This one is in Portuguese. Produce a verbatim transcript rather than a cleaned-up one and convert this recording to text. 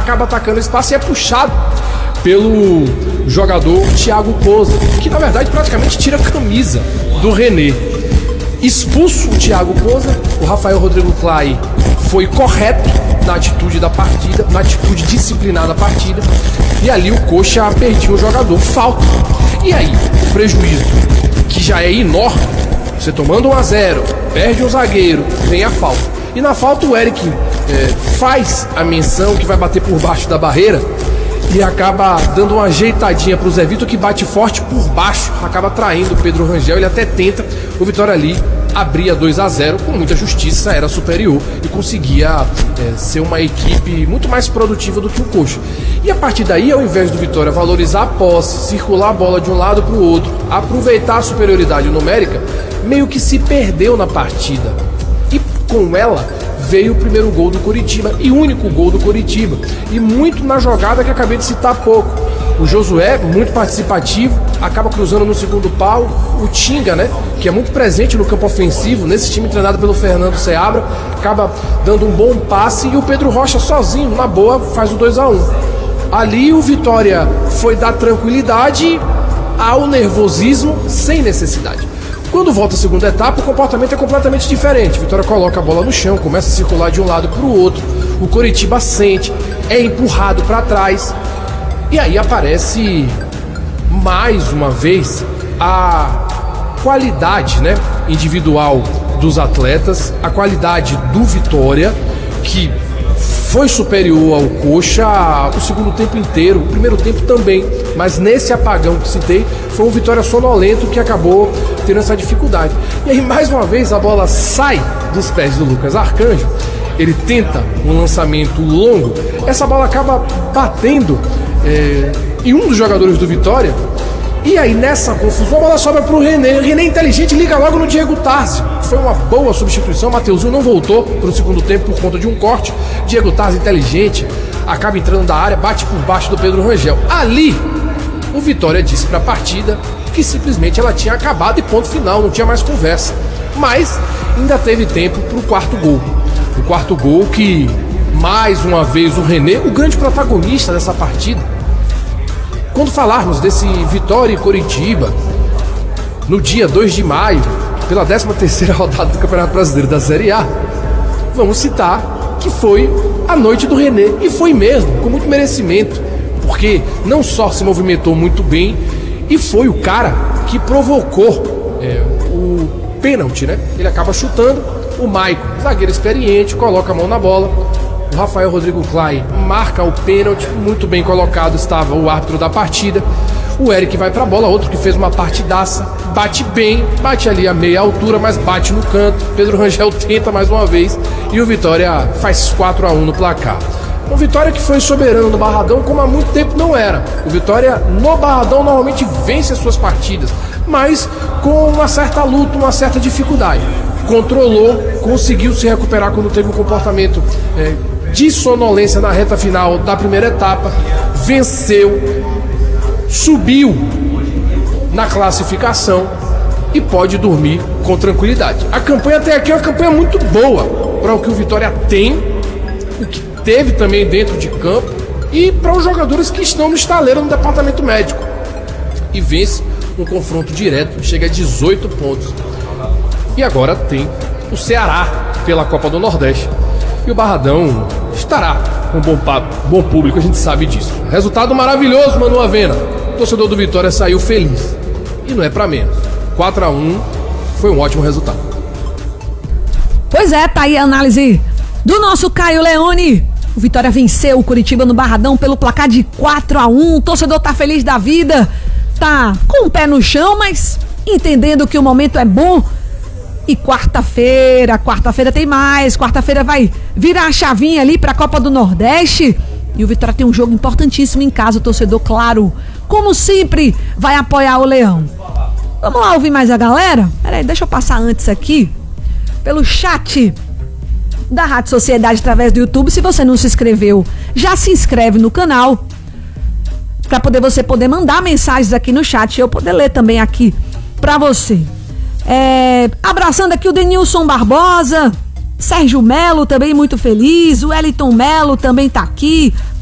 acaba atacando o espaço e é puxado pelo jogador Thiago Coza, que na verdade praticamente tira a camisa do René. Expulso o Thiago Coza, o Rafael Rodrigo Clay foi correto na atitude da partida, na atitude disciplinar da partida, e ali o Coxa perdia o jogador, falta. E aí, o prejuízo, que já é enorme, você tomando um a zero, perde um zagueiro, vem a falta. E na falta o Eric é, faz a menção que vai bater por baixo da barreira e acaba dando uma ajeitadinha pro Zé Vitor, que bate forte por baixo, acaba traindo o Pedro Rangel. Ele até tenta, o Vitória ali abria dois a zero com muita justiça, era superior e conseguia é, ser uma equipe muito mais produtiva do que o Coxa. E a partir daí, ao invés do Vitória valorizar a posse, circular a bola de um lado para o outro, aproveitar a superioridade numérica, meio que se perdeu na partida. E com ela veio o primeiro gol do Coritiba e único gol do Coritiba, e muito na jogada que acabei de citar há pouco. O Josué, muito participativo, acaba cruzando no segundo pau. O Tinga, né, que é muito presente no campo ofensivo, nesse time treinado pelo Fernando Seabra, acaba dando um bom passe, e o Pedro Rocha sozinho, na boa, faz o dois a um. Ali o Vitória foi dar tranquilidade ao nervosismo sem necessidade. Quando volta a segunda etapa, o comportamento é completamente diferente. Vitória coloca a bola no chão, começa a circular de um lado para o outro. O Coritiba sente, é empurrado para trás. E aí aparece mais uma vez a qualidade, né, individual dos atletas, a qualidade do Vitória, que foi superior ao Coxa o segundo tempo inteiro, o primeiro tempo também, mas nesse apagão que citei, foi um Vitória sonolento que acabou tendo essa dificuldade. E aí mais uma vez a bola sai dos pés do Lucas Arcanjo, ele tenta um lançamento longo, essa bola acaba batendo é, em um dos jogadores do Vitória, e aí nessa confusão a bola sobra pro René. O René inteligente liga logo no Diego Tarzi. Foi uma boa substituição, Mateuzinho não voltou pro segundo tempo por conta de um corte. Diego Tarzi inteligente, acaba entrando da área, bate por baixo do Pedro Rangel. Ali, o Vitória disse pra partida que simplesmente ela tinha acabado e ponto final, não tinha mais conversa. Mas ainda teve tempo pro quarto gol. O quarto gol que, mais uma vez, o René, o grande protagonista dessa partida. Quando falarmos desse Vitória e Coritiba, no dia dois de maio, pela décima terceira rodada do Campeonato Brasileiro da Série A, vamos citar que foi a noite do René, e foi mesmo, com muito merecimento, porque não só se movimentou muito bem, e foi o cara que provocou é, o pênalti, né? Ele acaba chutando, o Maicon, zagueiro experiente, coloca a mão na bola. O Rafael Rodrigo Clay marca o pênalti, muito bem colocado estava o árbitro da partida. O Eric vai pra bola, outro que fez uma partidaça, bate bem, bate ali a meia altura, mas bate no canto. Pedro Rangel tenta mais uma vez e o Vitória faz quatro a um no placar. Um Vitória que foi soberano no Barradão como há muito tempo não era. O Vitória no Barradão normalmente vence as suas partidas, mas com uma certa luta, uma certa dificuldade. Controlou, conseguiu se recuperar quando teve um comportamento é, de sonolência na reta final da primeira etapa, venceu, subiu na classificação e pode dormir com tranquilidade. A campanha até aqui é uma campanha muito boa para o que o Vitória tem, o que teve também dentro de campo, e para os jogadores que estão no estaleiro no departamento médico. E vence um confronto direto, chega a dezoito pontos. E agora tem o Ceará pela Copa do Nordeste. E o Barradão estará com bom, bom público, a gente sabe disso. Resultado maravilhoso, Manu Avena. O torcedor do Vitória saiu feliz. E não é pra menos. quatro a um foi um ótimo resultado. Pois é, tá aí a análise do nosso Caio Leone. O Vitória venceu o Coritiba no Barradão pelo placar de quatro a um. O torcedor tá feliz da vida, tá com o pé no chão, mas entendendo que o momento é bom. E quarta-feira, quarta-feira tem mais, quarta-feira vai virar a chavinha ali pra Copa do Nordeste. E o Vitória tem um jogo importantíssimo em casa, o torcedor, claro, como sempre, vai apoiar o Leão. Vamos lá ouvir mais a galera? Peraí, deixa eu passar antes aqui, pelo chat da Rádio Sociedade através do YouTube. Se você não se inscreveu, já se inscreve no canal, pra poder você poder mandar mensagens aqui no chat e eu poder ler também aqui pra você. É, abraçando aqui o Denilson Barbosa, Sérgio Melo também muito feliz, o Wellington Melo também tá aqui,